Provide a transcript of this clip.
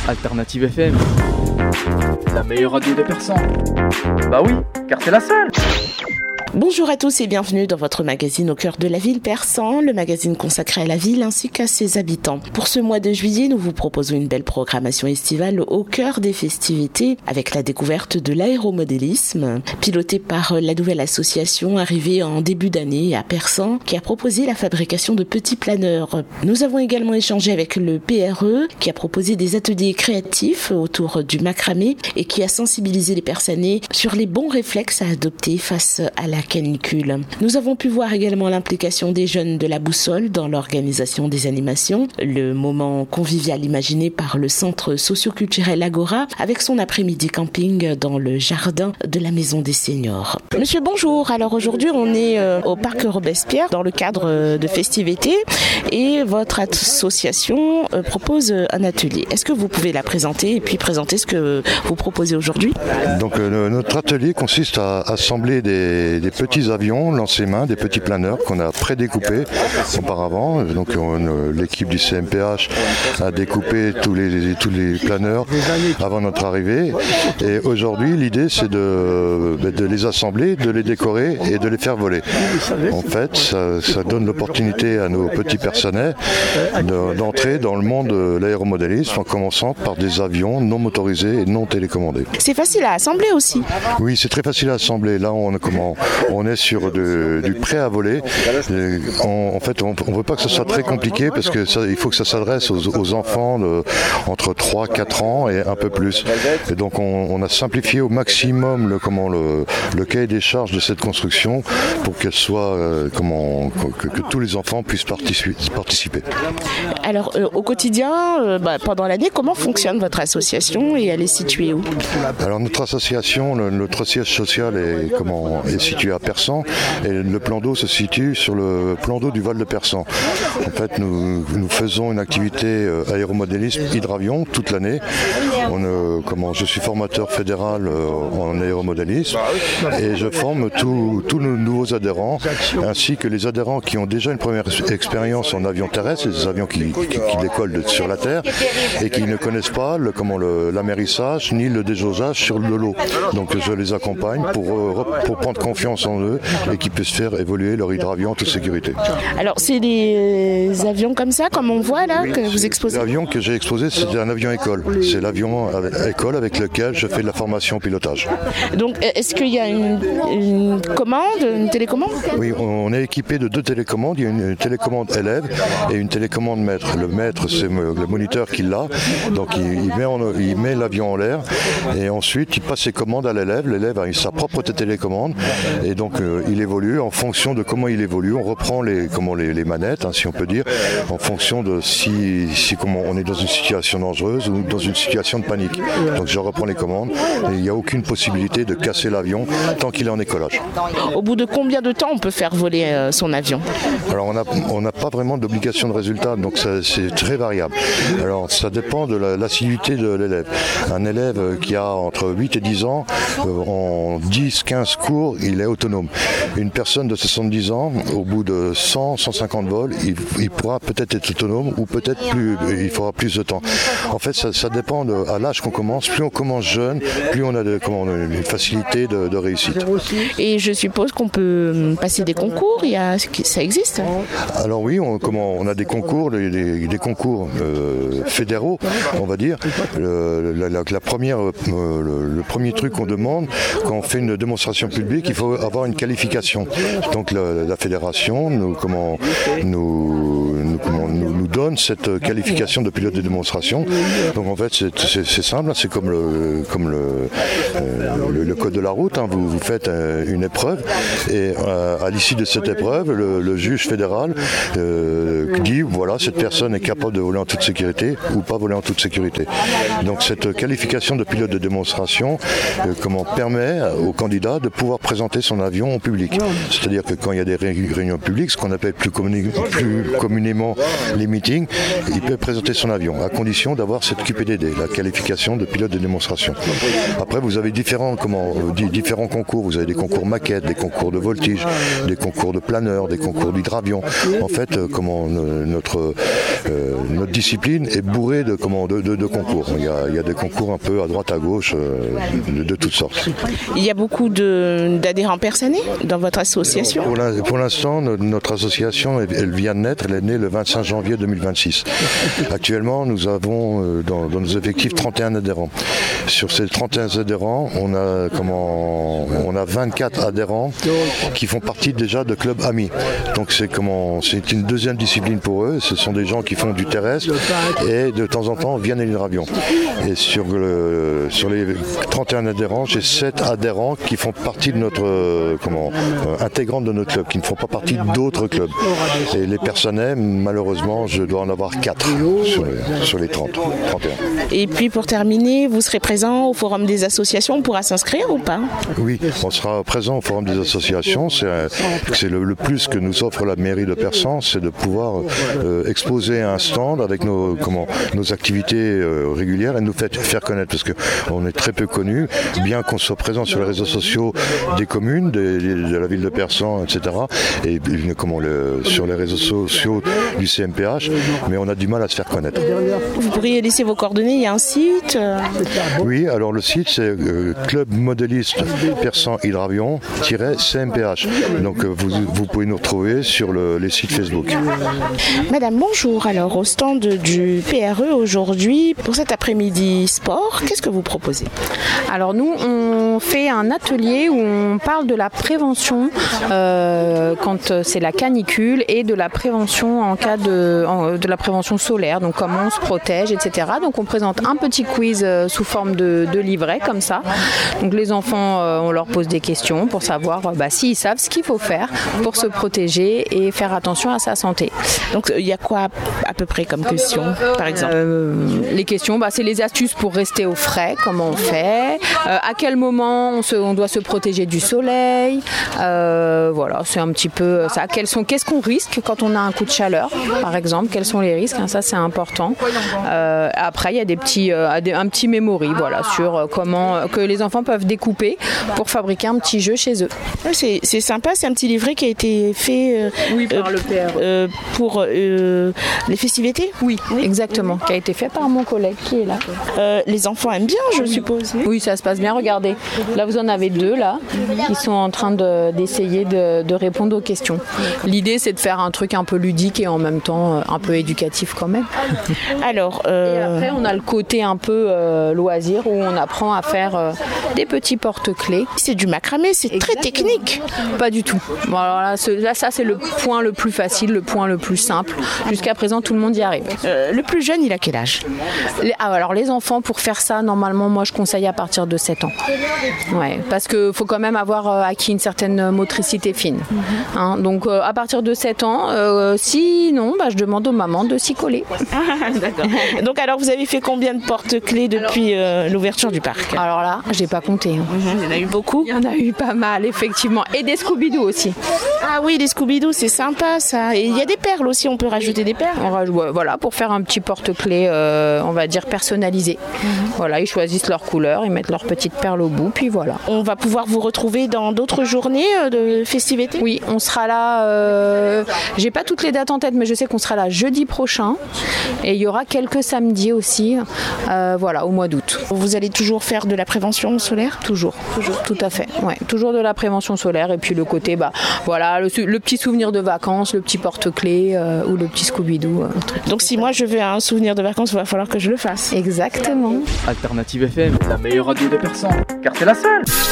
Alternative FM, la meilleure radio de Persan. Bah oui, car c'est la seule. Bonjour à tous et bienvenue dans votre magazine au cœur de la ville Persan, le magazine consacré à la ville ainsi qu'à ses habitants. Pour ce mois de juillet, nous vous proposons une belle programmation estivale au cœur des festivités avec la découverte de l'aéromodélisme, pilotée par la nouvelle association arrivée en début d'année à Persan qui a proposé la fabrication de petits planeurs. Nous avons également échangé avec le PRE qui a proposé des ateliers créatifs autour du macramé et qui a sensibilisé les Persanais sur les bons réflexes à adopter face à la canicule. Nous avons pu voir également l'implication des jeunes de la Boussole dans l'organisation des animations, le moment convivial imaginé par le centre socio-culturel Agora avec son après-midi camping dans le jardin de la Maison des Seniors. Monsieur, bonjour. Alors aujourd'hui, on est au parc Robespierre dans le cadre de festivités et votre association propose un atelier. Est-ce que vous pouvez la présenter et puis présenter ce que vous proposez aujourd'hui? Donc notre atelier consiste à assembler des petits avions lancés main, des petits planeurs qu'on a prédécoupés auparavant. Donc l'équipe du CMPH a découpé tous les planeurs avant notre arrivée. Et aujourd'hui, l'idée c'est de les assembler, de les décorer et de les faire voler. En fait, ça donne l'opportunité à nos petits Persanais d'entrer dans le monde de l'aéromodélisme en commençant par des avions non motorisés et non télécommandés. C'est facile à assembler aussi. Oui, c'est très facile à assembler. Là, on est sur du prêt à voler. En fait, on ne veut pas que ce soit très compliqué parce que il faut que ça s'adresse aux enfants entre 3 et 4 ans et un peu plus. Et donc, on a simplifié au maximum le cahier des charges de cette construction pour qu'elle soit que tous les enfants puissent participer. Alors, au quotidien, pendant l'année, comment fonctionne votre association et elle est située où? Alors, notre association, notre siège social est situé à Persan et le plan d'eau se situe sur le plan d'eau du Val de Persan. En fait, nous faisons une activité aéromodélisme hydravion toute l'année. Je suis formateur fédéral en aéromodélisme et je forme tous nos nouveaux adhérents ainsi que les adhérents qui ont déjà une première expérience en avion terrestre, des avions qui décollent sur la terre et qui ne connaissent pas l'amérissage ni le déjaugeage sur de l'eau. Donc je les accompagne pour prendre confiance en eux et qu'ils puissent faire évoluer leur hydravion en toute sécurité. Alors c'est des avions comme ça, comme on voit là, que vous exposez? L'avion que j'ai exposé, c'est un avion école. C'est l'avion école avec lequel je fais de la formation au pilotage. Donc est-ce qu'il y a une commande, une télécommande? Oui, on est équipé de 2 télécommandes. Il y a une télécommande élève et une télécommande maître. Le maître, c'est le moniteur qui l'a. Donc il met l'avion en l'air et ensuite il passe ses commandes à l'élève. L'élève a sa propre télécommande et donc il évolue en fonction de comment il évolue. On reprend les manettes, si on peut dire, en fonction de si on est dans une situation dangereuse ou dans une situation de panique. Donc je reprends les commandes et il n'y a aucune possibilité de casser l'avion tant qu'il est en écollage. Au bout de combien de temps on peut faire voler son avion? Alors on n'a pas vraiment d'obligation de résultat, donc c'est très variable. Alors ça dépend de l'assiduité de l'élève. Un élève qui a entre 8 et 10 ans, en 10-15 cours, il est autonome. Une personne de 70 ans, au bout de 100-150 vols, il pourra peut-être être autonome ou peut-être plus, il faudra plus de temps. En fait, ça dépend à l'âge qu'on commence. Plus on commence jeune, plus on a une facilité de réussite. Et je suppose qu'on peut passer des concours, ça existe? Alors oui, on a des concours, des concours fédéraux, on va dire. Le premier truc qu'on demande, quand on fait une démonstration publique, il faut avoir une qualification. Donc la fédération nous donne cette qualification de pilote de démonstration. Donc en fait c'est simple, c'est comme le code de la route. Vous faites une épreuve et à l'issue de cette épreuve, le juge fédéral dit voilà, cette personne est capable de voler en toute sécurité ou pas voler en toute sécurité. Donc cette qualification de pilote de démonstration permet au candidat de pouvoir présenter son avion au public. C'est-à-dire que quand il y a des réunions publiques, ce qu'on appelle plus communément les meetings, meeting, il peut présenter son avion, à condition d'avoir cette QPDD, la qualification de pilote de démonstration. Après, vous avez différents concours. Vous avez des concours maquettes, des concours de voltige, des concours de planeur, des concours d'hydravion. En fait, notre discipline est bourrée de concours. Il y a des concours un peu à droite, à gauche, de toutes sortes. Il y a beaucoup d'adhérents personnels dans votre association? Pour l'instant, notre association, elle vient de naître. Elle est née le 25 janvier 2026. Actuellement, nous avons dans nos effectifs 31 adhérents. Sur ces 31 adhérents, on a 24 adhérents qui font partie déjà de clubs amis. Donc c'est une deuxième discipline pour eux. Ce sont des gens qui font du terrestre et de temps en temps viennent à l'hydravion. Et sur les 31 adhérents, j'ai 7 adhérents qui font partie de notre intégrante de notre club, qui ne font pas partie d'autres clubs. Et les personnels, malheureusement, je dois en avoir 4 sur les 31. Et puis pour terminer, vous serez présent au Forum des associations, on pourra s'inscrire ou pas? Oui, on sera présent au Forum des associations. C'est le plus que nous offre la mairie de Persan, c'est de pouvoir exposer un stand avec nos activités régulières et nous faire connaître, parce qu'on est très peu connus, bien qu'on soit présent sur les réseaux sociaux des communes, de la ville de Persan, etc. et sur les réseaux sociaux du CMPH, mais on a du mal à se faire connaître. Vous pourriez laisser vos coordonnées, il y a un site? Oui, alors le site c'est Club Modéliste Persan Hydravion-CMPH. Donc vous pouvez nous retrouver sur les sites Facebook. Madame, bonjour. Alors au stand du PRE aujourd'hui, pour cet après-midi sport, qu'est-ce que vous proposez? Alors nous, on fait un atelier où on parle de la prévention quand c'est la canicule et de la prévention en cas de la prévention solaire, donc comment on se protège, etc. Donc on présente un petit quiz sous forme de livret comme ça. Donc les enfants, on leur pose des questions pour savoir s'ils savent ce qu'il faut faire pour se protéger et faire attention à sa santé. Donc il y a quoi à peu près comme questions, par exemple? Les questions, c'est les astuces pour rester au frais, comment on fait, à quel moment on doit se protéger du soleil, voilà, c'est un petit peu ça. Qu'est-ce qu'on risque quand on a un coup de chaleur, par exemple, quels sont les risques, ça c'est important. Après il y a un petit memory, voilà, sur comment que les enfants peuvent découper pour fabriquer un petit jeu chez eux. C'est sympa, c'est un petit livret qui a été fait par le PR. pour les festivités? Oui, exactement, qui a été fait par mon collègue qui est là. Les enfants aiment bien, je suppose. Oui, ça se passe bien, regardez. Là, vous en avez 2 là, qui sont en train d'essayer de répondre aux questions. L'idée, c'est de faire un truc un peu ludique et en même temps un peu éducatif quand même. Alors, et après, on a le côté un peu loisir où on apprend à faire des petits porte-clés. C'est du macramé, c'est très technique. Pas du tout. Bon, alors là, ça, c'est le point le plus facile, le point le plus simple. Jusqu'à présent, tout le monde y arrive. Le plus jeune, il a quel âge? Alors, les enfants, pour faire ça, normalement, moi, je conseille à partir de 7 ans. Ouais, parce qu'il faut quand même avoir acquis une certaine motricité fine. Donc, à partir de 7 ans, sinon, je demande aux mamans de s'y coller. D'accord. Donc, alors, vous avez fait combien de porte-clés depuis l'ouverture du parc? Alors là, j'ai pas compté. Il y en a eu beaucoup? Il y en a eu pas mal, effectivement. Et des Scooby-Doo aussi. Ah oui, les Scooby-Doo, c'est sympa, ça. Et il y a des perles aussi, on peut rajouter des perles? Voilà, pour faire un petit porte-clés, on va dire personnalisé. Voilà, ils choisissent leur couleur, ils mettent leurs petites perles au bout, puis voilà. On va pouvoir vous retrouver dans d'autres journées de festivités? Oui, on sera là, j'ai pas toutes les dates en tête, mais je sais qu'on sera là jeudi prochain. Et il y aura quelques samedis aussi, voilà, au mois d'août. Vous allez toujours faire de la prévention solaire? Toujours, tout à fait. Ouais, toujours de la prévention solaire et puis le côté, voilà, le petit souvenir de vacances, le petit porte-clés ou le petit Scooby-Doo. Donc si moi je veux un souvenir de vacances, il va falloir que je le fasse. Exactement. Alternative FM, la meilleure radio de Persan, car c'est la seule.